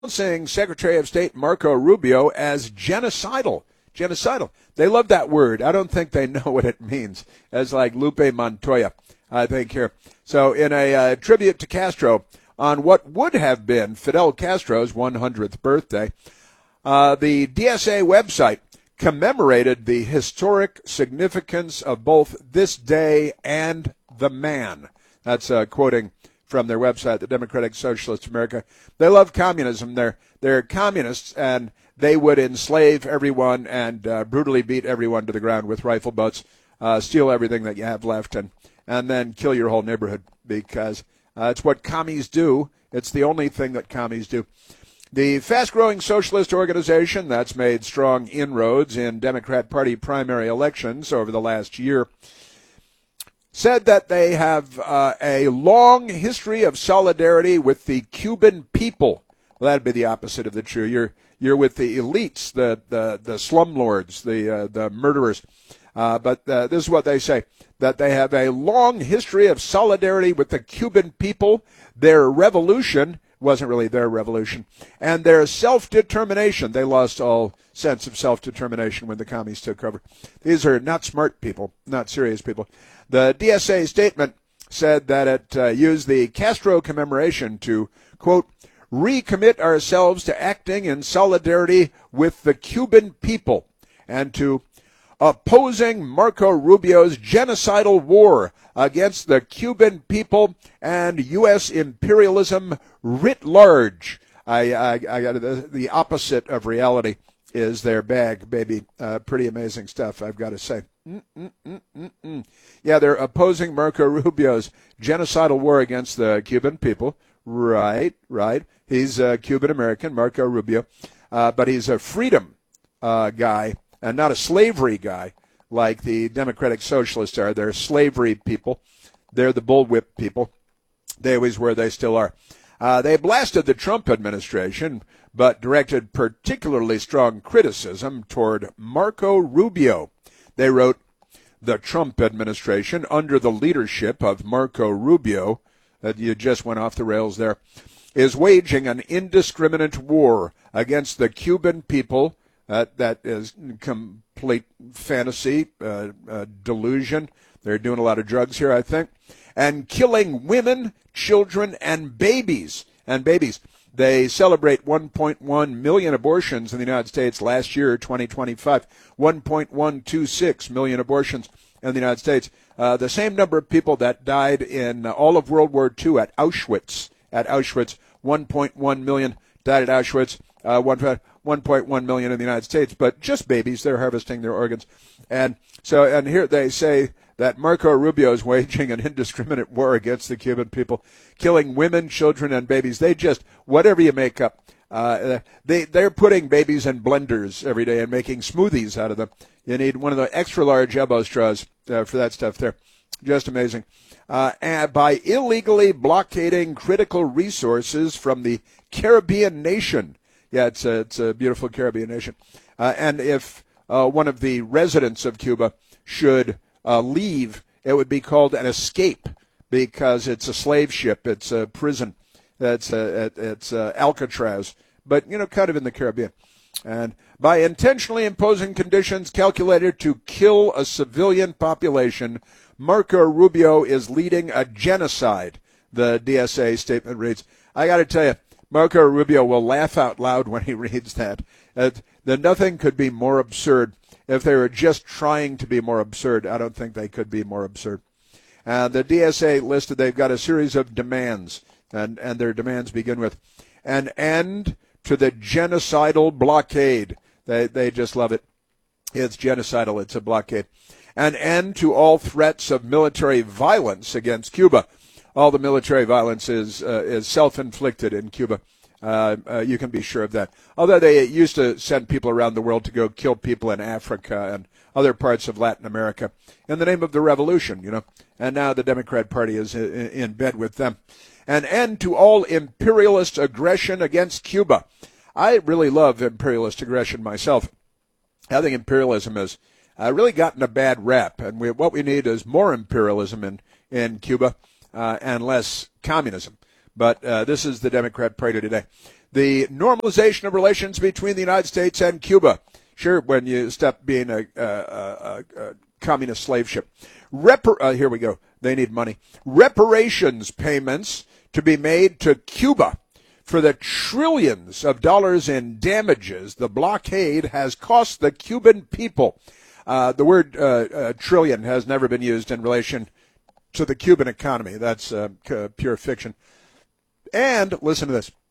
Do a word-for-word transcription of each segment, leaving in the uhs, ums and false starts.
denouncing Secretary of State Marco Rubio as genocidal. Genocidal. They love that word. I don't think they know what it means. As like Lupe Montoya, I think here. So in a uh, tribute to Castro on what would have been Fidel Castro's one hundredth birthday, uh, the D S A website commemorated the historic significance of both this day and the man. That's uh, quoting from their website, the Democratic Socialist America. They love communism. They're they're communists, and they would enslave everyone and uh, brutally beat everyone to the ground with rifle butts, uh, steal everything that you have left, and and then kill your whole neighborhood, because uh, it's what commies do. It's the only thing that commies do. The fast-growing socialist organization that's made strong inroads in Democrat Party primary elections over the last year said that they have uh, a long history of solidarity with the Cuban people. Well, that'd be the opposite of the true. You're you're with the elites, the the, the slumlords, the uh, the murderers. Uh, but uh, this is what they say, that they have a long history of solidarity with the Cuban people. Their revolution wasn't really their revolution, and their self-determination. They lost all sense of self-determination when the commies took over. These are not smart people, not serious people. The D S A statement said that it uh, used the Castro commemoration to, quote, recommit ourselves to acting in solidarity with the Cuban people and to opposing Marco Rubio's genocidal war against the Cuban people and U S imperialism writ large. I, I, I got the, the opposite of reality is their bag, baby. Uh, pretty amazing stuff, I've got to say. Mm-mm-mm-mm-mm. Yeah, they're opposing Marco Rubio's genocidal war against the Cuban people. Right, right. He's a Cuban-American, Marco Rubio, uh, but he's a freedom uh, guy and not a slavery guy like the Democratic Socialists are. They're slavery people. They're the bullwhip people. They always were. They still are. Uh, they blasted the Trump administration, but directed particularly strong criticism toward Marco Rubio. They wrote, the Trump administration, under the leadership of Marco Rubio, that you just went off the rails there, is waging an indiscriminate war against the Cuban people. Uh, that is complete fantasy, uh, uh, delusion. They're doing a lot of drugs here, I think. And killing women, children, and babies. And babies. They celebrate one point one million abortions in the United States last year, twenty twenty-five. one point one two six million abortions in the United States. Uh, the same number of people that died in all of World War Two at Auschwitz. At Auschwitz, one point one million died at Auschwitz. Uh, one, one point one million in the United States, but just babies. They're harvesting their organs. And so, and here they say that Marco Rubio is waging an indiscriminate war against the Cuban people, killing women, children, and babies. They just, whatever you make up, uh, they, they're putting babies in blenders every day and making smoothies out of them. You need one of the extra large elbow straws uh, for that stuff there. Just amazing. Uh, and by illegally blockading critical resources from the Caribbean nation. Yeah, it's a, it's a beautiful Caribbean nation. Uh, and if uh, one of the residents of Cuba should uh, leave, it would be called an escape because it's a slave ship. It's a prison. It's, a, it's a Alcatraz, but, you know, kind of in the Caribbean. And by intentionally imposing conditions calculated to kill a civilian population, Marco Rubio is leading a genocide, the D S A statement reads. I got to tell you, Marco Rubio will laugh out loud when he reads that. Uh, that nothing could be more absurd. If they were just trying to be more absurd, I don't think they could be more absurd. Uh, the D S A listed they've got a series of demands, and, and their demands begin with an end to the genocidal blockade. They, they just love it. It's genocidal. It's a blockade. An end to all threats of military violence against Cuba. All the military violence is uh, is self-inflicted in Cuba. Uh, uh, you can be sure of that. Although they used to send people around the world to go kill people in Africa and other parts of Latin America in the name of the revolution, you know. And now the Democrat Party is in, in bed with them. An end to all imperialist aggression against Cuba. I really love imperialist aggression myself. I think imperialism has uh, really gotten a bad rap, and we, what we need is more imperialism in, in Cuba. Uh, and less communism. But uh, this is the Democrat Party today. the normalization of relations between the United States and Cuba. Sure, when you stop being a, a, a, a communist slave ship. Repar- uh, here we go. They need money. Reparations payments to be made to Cuba for the trillions of dollars in damages the blockade has cost the Cuban people. Uh, the word uh, uh, trillion has never been used in relation to the Cuban economy. That's uh, c- pure fiction. And listen to this.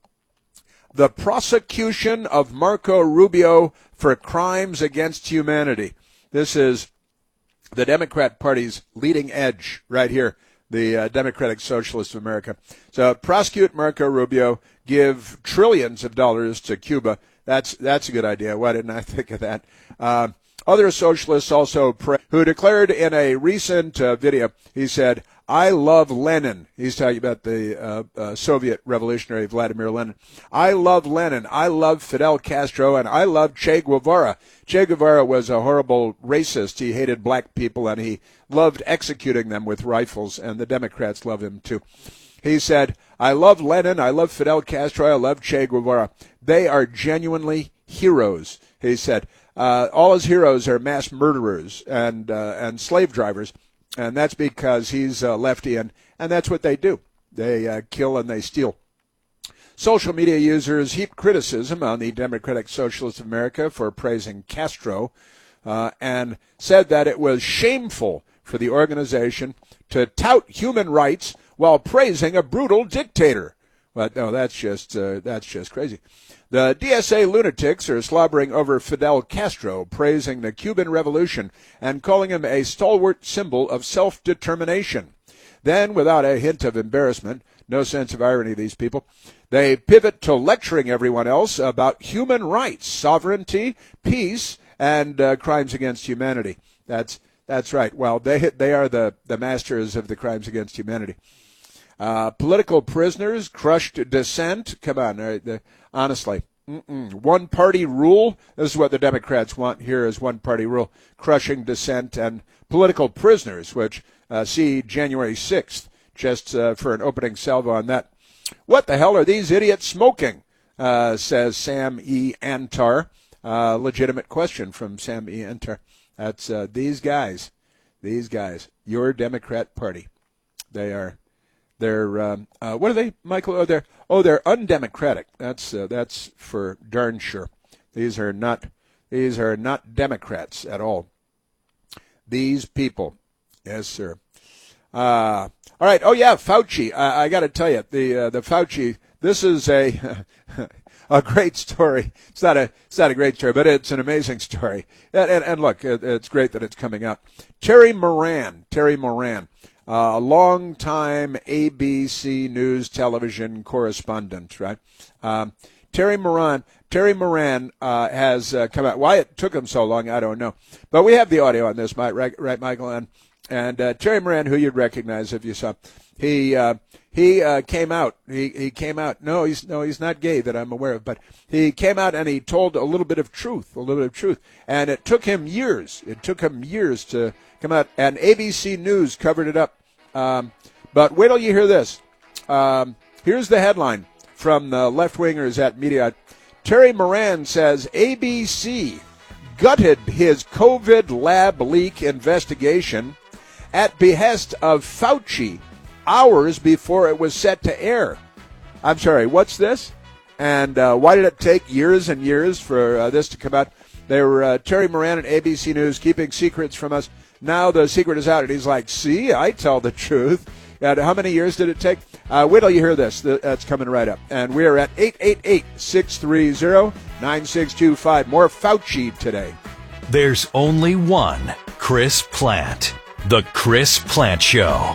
The prosecution of Marco Rubio for crimes against humanity. This is the Democrat Party's leading edge right here, the uh, Democratic Socialists of America. So prosecute Marco Rubio, give trillions of dollars to Cuba. That's that's a good idea. Why didn't I think of that? Uh, other socialists also pray, who declared in a recent uh, video, he said, I love Lenin. He's talking about the uh, uh, Soviet revolutionary Vladimir Lenin. I love Lenin. I love Fidel Castro, and I love Che Guevara. Che Guevara was a horrible racist. He hated black people, and he loved executing them with rifles, and the Democrats love him too. He said, I love Lenin. I love Fidel Castro. I love Che Guevara. They are genuinely heroes, he said. Uh, all his heroes are mass murderers and uh, and slave drivers. And that's because he's a lefty, and, and that's what they do. They uh, kill and they steal. Social media users heaped criticism on the Democratic Socialists of America for praising Castro uh, and said that it was shameful for the organization to tout human rights while praising a brutal dictator. But no, that's just uh, that's just crazy. The D S A lunatics are slobbering over Fidel Castro, praising the Cuban Revolution and calling him a stalwart symbol of self-determination. Then, without a hint of embarrassment, no sense of irony, these people, they pivot to lecturing everyone else about human rights, sovereignty, peace, and uh, crimes against humanity. That's that's right. Well, they they are the, the masters of the crimes against humanity. Uh, political prisoners, crushed dissent. Come on, uh, the, honestly. Mm-mm. One-party rule. This is what the Democrats want here is one-party rule. Crushing dissent and political prisoners, which uh, see January sixth, just uh, for an opening salvo on that. What the hell are these idiots smoking, uh, says Sam E. Antar. Uh, legitimate question from Sam E. Antar. That's uh, these guys, these guys, your Democrat Party. They are... They're um, uh, what are they, Michael? Oh, they're oh, they're undemocratic. That's uh, that's for darn sure. These are not these are not Democrats at all. These people, yes, sir. Uh, all right. Oh yeah, Fauci. I, I got to tell you, the uh, the Fauci. This is a a great story. It's not a it's not a great story, but it's an amazing story. And, and, and look, it, it's great that it's coming out. Terry Moran. Terry Moran. A uh, long-time A B C News television correspondent, right? Um, Terry Moran. Terry Moran uh, has uh, come out. Why it took him so long, I don't know. But we have the audio on this, right, right Michael? And, and uh, Terry Moran, who you'd recognize if you saw, he uh, he uh, came out. He he came out. No, he's no, he's not gay that I'm aware of. But he came out and he told a little bit of truth, a little bit of truth. And it took him years. It took him years to come out. And A B C News covered it up. Um, but wait till you hear this. Um, here's the headline from the left-wingers at Media. Terry Moran says A B C gutted his COVID lab leak investigation at behest of Fauci hours before it was set to air. I'm sorry, what's this? And uh, why did it take years and years for uh, this to come out? They were uh, Terry Moran and A B C News keeping secrets from us. Now the secret is out, and he's like, see, I tell the truth. And how many years did it take? Uh, wait till you hear this. That's coming right up. And we are at eight eight eight, six three zero, nine six two five. More Fauci today. There's only one Chris Plante. The Chris Plante Show.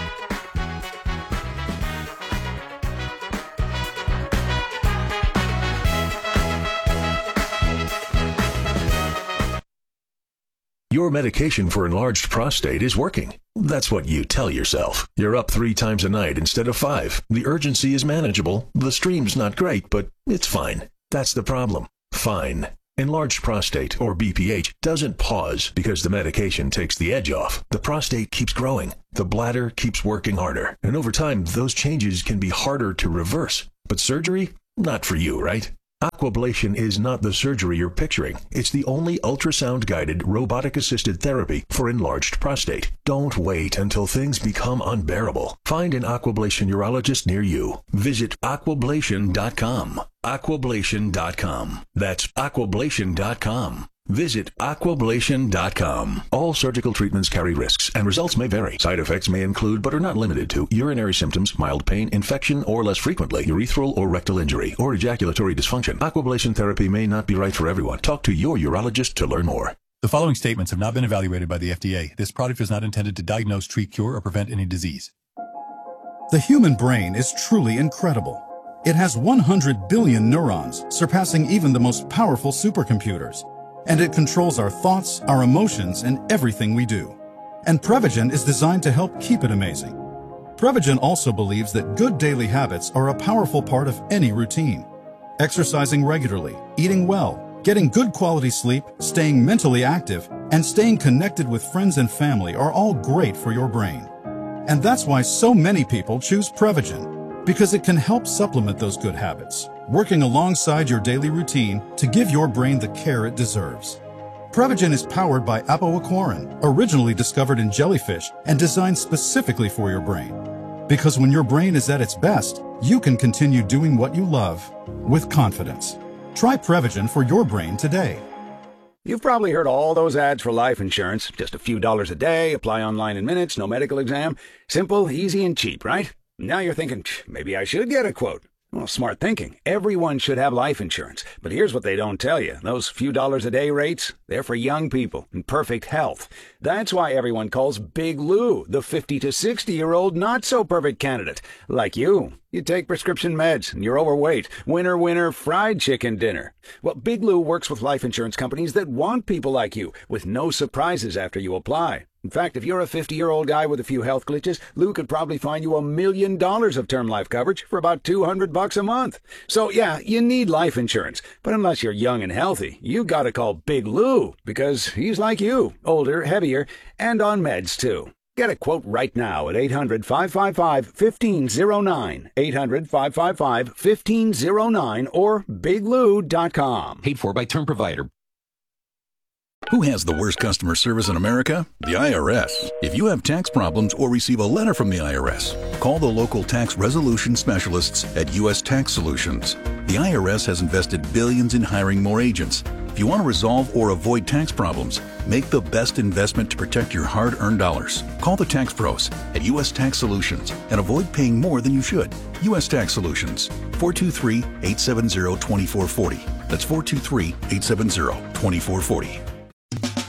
Your medication for enlarged prostate is working. That's what you tell yourself. You're up three times a night instead of five. The urgency is manageable. The stream's not great, but it's fine. That's the problem. Fine. Enlarged prostate, or B P H, doesn't pause because the medication takes the edge off. The prostate keeps growing. The bladder keeps working harder. And over time, those changes can be harder to reverse. But surgery? Not for you, right? Aquablation is not the surgery you're picturing. It's the only ultrasound-guided, robotic-assisted therapy for enlarged prostate. Don't wait until things become unbearable. Find an Aquablation urologist near you. Visit aquablation dot com. aquablation dot com. That's aquablation dot com. Visit aquablation dot com. All surgical treatments carry risks, and results may vary. Side effects may include, but are not limited to, urinary symptoms, mild pain, infection, or less frequently, urethral or rectal injury, or ejaculatory dysfunction. Aquablation therapy may not be right for everyone. Talk to your urologist to learn more. The following statements have not been evaluated by the F D A. This product is not intended to diagnose, treat, cure, or prevent any disease. The human brain is truly incredible. It has one hundred billion neurons, surpassing even the most powerful supercomputers. And it controls our thoughts, our emotions, and everything we do. And Prevagen is designed to help keep it amazing. Prevagen also believes that good daily habits are a powerful part of any routine. Exercising regularly, eating well, getting good quality sleep, staying mentally active, and staying connected with friends and family are all great for your brain. And that's why so many people choose Prevagen, because it can help supplement those good habits, working alongside your daily routine to give your brain the care it deserves. Prevagen is powered by apoaquarin, originally discovered in jellyfish and designed specifically for your brain. Because when your brain is at its best, you can continue doing what you love with confidence. Try Prevagen for your brain today. You've probably heard all those ads for life insurance. Just a few dollars a day, apply online in minutes, no medical exam. Simple, easy, and cheap, right? Now you're thinking, maybe I should get a quote. Well, smart thinking. Everyone should have life insurance. But here's what they don't tell you. Those few dollars a day rates, they're for young people in perfect health. That's why everyone calls Big Lou the fifty to sixty-year-old not-so-perfect candidate. Like you. You take prescription meds and you're overweight. Winner, winner, fried chicken dinner. Well, Big Lou works with life insurance companies that want people like you, with no surprises after you apply. In fact, if you're a fifty-year-old guy with a few health glitches, Lou could probably find you a million dollars of term life coverage for about two hundred bucks a month. So yeah, you need life insurance. But unless you're young and healthy, you gotta call Big Lou, because he's like you, older, heavier, and on meds too. Get a quote right now at eight hundred, five five five, one five zero nine, eight hundred, five five five, one five zero nine, or big lou dot com. Paid for by term provider. Who has the worst customer service in America? The I R S. If you have tax problems or receive a letter from the I R S, call the local tax resolution specialists at U S Tax Solutions. The I R S has invested billions in hiring more agents. If you want to resolve or avoid tax problems, make the best investment to protect your hard-earned dollars. Call the tax pros at U S Tax Solutions and avoid paying more than you should. U S Tax Solutions, four two three, eight seven zero, two four four zero. That's four two three, eight seven zero, two four four zero.